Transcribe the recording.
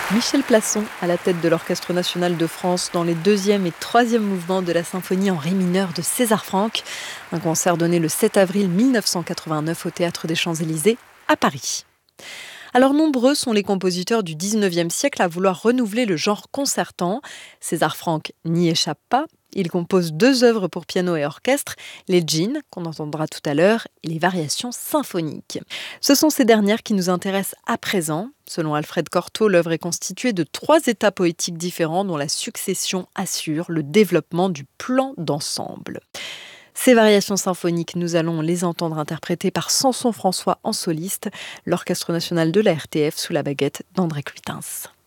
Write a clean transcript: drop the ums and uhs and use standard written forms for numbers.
Michel Plasson à la tête de l'Orchestre national de France dans les deuxième et troisième mouvements de la symphonie en ré mineur de César Franck. Un concert donné le 7 avril 1989 au Théâtre des Champs-Élysées à Paris. Alors nombreux sont les compositeurs du 19e siècle à vouloir renouveler le genre concertant. César Franck n'y échappe pas. Il compose 2 œuvres pour piano et orchestre, les Djinns, qu'on entendra tout à l'heure, et les variations symphoniques. Ce sont ces dernières qui nous intéressent à présent. Selon Alfred Cortot, l'œuvre est constituée de 3 états poétiques différents dont la succession assure le développement du plan d'ensemble. Ces variations symphoniques, nous allons les entendre interprétées par Samson François en soliste, l'Orchestre national de la RTF sous la baguette d'André Cluitens.